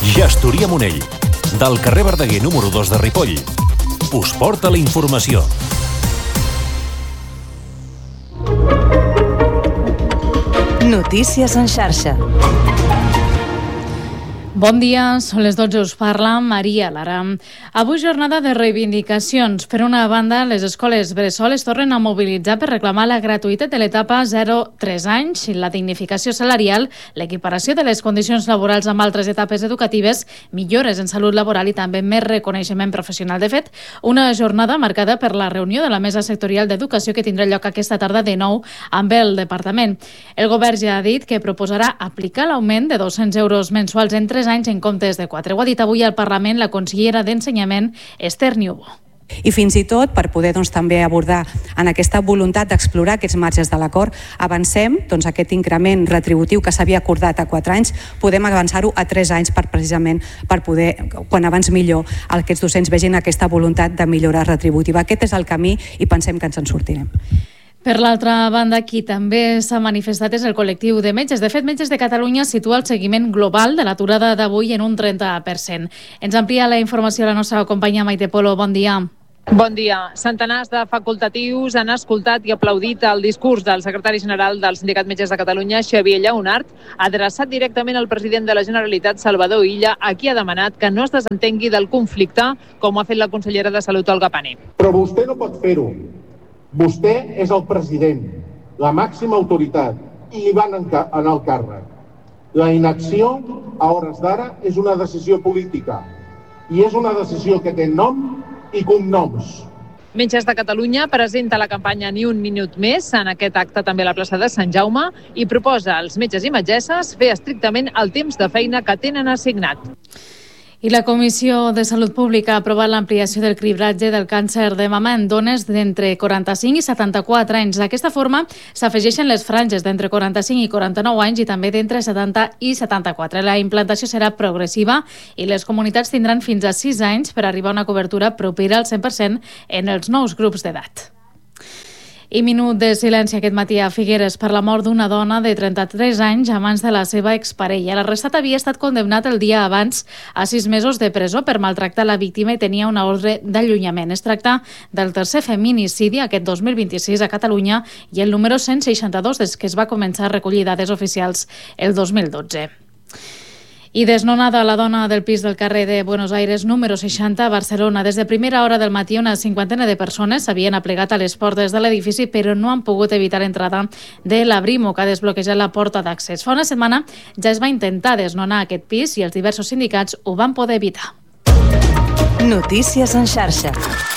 Gestoria Monell, del carrer Verdaguer número 2 de Ripoll. Us porta la informació. Notícies en xarxa. Bon dia, són les 12, us parla Maria Lara. Avui jornada de reivindicacions. Per una banda, les escoles bressol es tornen a mobilitzar per reclamar la gratuïtat de l'etapa 0-3 anys, la dignificació salarial, l'equiparació de les condicions laborals amb altres etapes educatives, millores en salut laboral i també més reconeixement professional. De fet, una jornada marcada per la reunió de la Mesa Sectorial d'Educació que tindrà lloc aquesta tarda de nou amb el departament. El govern ja ha dit que proposarà aplicar l'augment de 200 euros mensuals en 3 anys en comptes de 4. Ho ha dit avui al Parlament la consellera d'Ensenyament, Esther Niubó. I fins i tot, per poder també abordar en aquesta voluntat d'explorar aquests marges de l'acord, avancem aquest increment retributiu que s'havia acordat a 4 anys, podem avançar-ho a 3 anys precisament per poder, quan abans millor, aquests docents vegin aquesta voluntat de millora retributiva. Aquest és el camí i pensem que ens en sortirem. Per l'altra banda, qui també s'ha manifestat és el col·lectiu de metges. De fet, Metges de Catalunya situa el seguiment global de l'aturada d'avui en un 30%. Ens amplia la informació la nostra companya Maite Polo. Bon dia. Bon dia. Centenars de facultatius han escoltat i aplaudit el discurs del secretari general del Sindicat Metges de Catalunya, Xavier Lleonart, adreçat directament al president de la Generalitat, Salvador Illa, a qui ha demanat que no es desentengui del conflicte, com ha fet la consellera de Salut, Olga Pané. Però vostè no pot fer-ho. Vostè és el president, la màxima autoritat, i li van anar al càrrec. La inacció, a hores d'ara, és una decisió política i és una decisió que té nom i cognoms. Metges de Catalunya presenta la campanya Ni un minut més en aquest acte també a la plaça de Sant Jaume i proposa als metges i metgesses fer estrictament el temps de feina que tenen assignat. I la Comissió de Salut Pública ha aprovat l'ampliació del cribratge del càncer de mama en dones d'entre 45 i 74 anys. D'aquesta forma s'afegeixen les franges d'entre 45 i 49 anys i també d'entre 70 i 74. La implantació serà progressiva i les comunitats tindran fins a 6 anys per arribar a una cobertura propera al 100% en els nous grups d'edat. I minut de silenci aquest matí a Figueres per la mort d'una dona de 33 anys a mans de la seva exparella. L'arrestat havia estat condemnat el dia abans a 6 mesos de presó per maltractar la víctima i tenia una ordre d'allunyament. Es tracta del tercer feminicidi aquest 2026 a Catalunya i el número 162 des que es va començar a recollir dades oficials el 2012. I desnonada la dona del pis del carrer de Buenos Aires número 60 a Barcelona. Des de primera hora del matí una cinquantena de persones s'havien aplegat a les portes de l'edifici però no han pogut evitar l'entrada de la Brimo, que ha desbloquejat la porta d'accés. Fa una setmana ja es va intentar desnonar aquest pis i els diversos sindicats ho van poder evitar. Notícies en xarxa.